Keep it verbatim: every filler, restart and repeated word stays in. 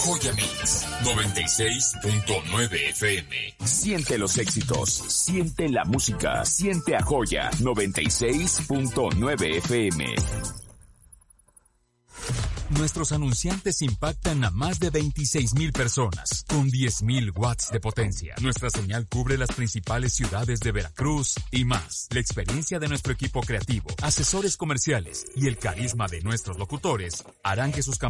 Joya Mix noventa y seis punto nueve F M. Siente los éxitos, siente la música, siente a Joya noventa y seis punto nueve F M. Nuestros anunciantes impactan a más de veintiséis mil personas, con diez mil watts de potencia. Nuestra señal cubre las principales ciudades de Veracruz y más. La experiencia de nuestro equipo creativo, asesores comerciales y el carisma de nuestros locutores harán que sus campañas